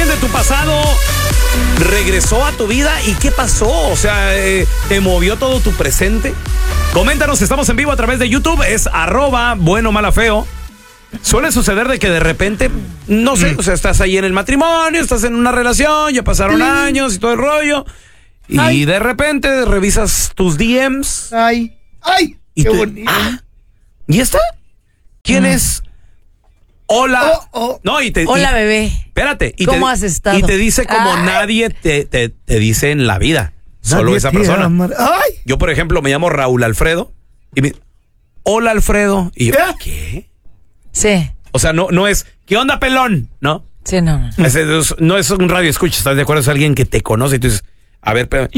¿Alguien de tu pasado regresó a tu vida y qué pasó? O sea, ¿te movió todo tu presente? Coméntanos, estamos en vivo a través de YouTube, es @buenomalafeo. Suele suceder de que de repente, no sé, o sea, estás ahí en el matrimonio, estás en una relación, ya pasaron años y todo el rollo, y de repente revisas tus DMs. ¡Ay! Y ¡Qué bonito! ¿Y esta? ¿Quién es? Hola. No, Hola, bebé. Espérate. ¿Cómo has estado? Y te dice como nadie te dice en la vida. Solo esa persona. ¡Ay! Yo, por ejemplo, me llamo Raúl Alfredo. Y me hola, Alfredo. Y yo, ¿qué? Sí. O sea, no es, ¿qué onda, pelón? ¿No? Sí, no. No es un radio escucha, ¿estás de acuerdo? Es alguien que te conoce y tú dices, a ver, pero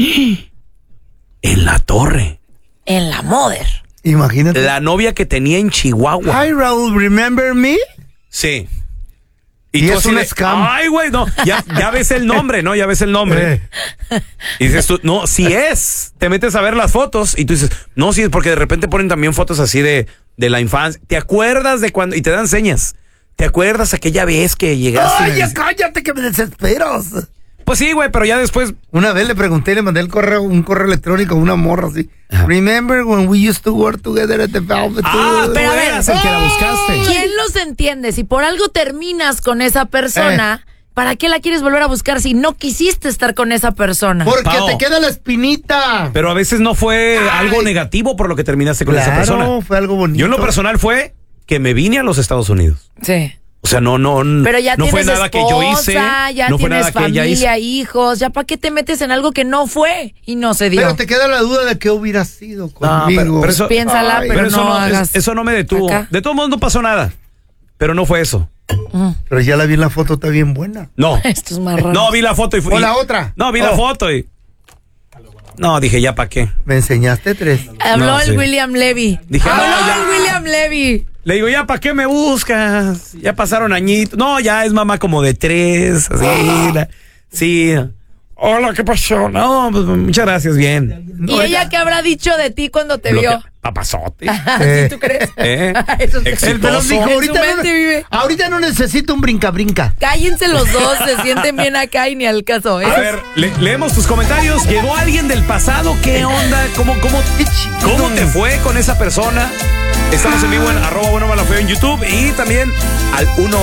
en la torre. En la Mother. Imagínate. La novia que tenía en Chihuahua. Hi, Raúl, remember me? Sí. Y tú es así un de, scam. Ay, güey, no. Ya ves el nombre, ¿no? Ya ves el nombre. Y dices tú, no, si es. Te metes a ver las fotos y tú dices, no, sí es, porque de repente ponen también fotos así de la infancia. ¿Te acuerdas de cuando? Y te dan señas. ¿Te acuerdas aquella vez que llegaste? ¡Ay, ya cállate que me desesperas! Pues sí, güey, pero ya después. Una vez le pregunté y le mandé un correo electrónico a una morra así. Ajá. Remember when we used to work together at the Velvet? pero a ver, eras el que la buscaste. ¿Quién los entiende? Si por algo terminas con esa persona, ¿para qué la quieres volver a buscar si no quisiste estar con esa persona? Porque Pao. te queda la espinita. Pero a veces no fue algo negativo por lo que terminaste con esa persona. Claro, fue algo bonito. Yo en lo personal fue que me vine a los Estados Unidos. Sí. O sea, no Pero ya no tienes fue nada esposa, que yo hice. ya no fue tienes nada que ella hizo. familia, hijos. ¿Ya para qué te metes en algo que no fue y no se dio? Pero te queda la duda de qué hubiera sido conmigo. pero eso- Piénsala, Ay, pero eso no hagas. eso no me detuvo. acá. De todos modos no pasó nada. Pero no fue eso. Pero ya la vi en la foto, está bien buena. No. Esto es más raro. No, vi la foto y fui. ¿O la otra? No, vi la foto y. No, dije, ¿ya para qué? Me enseñaste 3. Habló No, el sí. William Levy. Dije, no, Habló ya. el William Levy. Le digo, ¿ya para qué me buscas? Ya pasaron añitos. No, ya es mamá como de 3. Así. Sí. Hola, ¿qué pasó? No, pues muchas gracias, bien. ¿Y ella qué habrá dicho de ti cuando te vio? Papazote. ¿Sí tú crees? Eso es- El pelón dijo, En su mente vive. ahorita no necesito un brinca-brinca. Cállense los dos, se sienten bien acá y ni al caso. A ver, leemos tus comentarios. ¿Llegó alguien del pasado? ¿Qué onda? ¿Cómo te fue con esa persona? Estamos en vivo en @buenomalafeo en YouTube y también al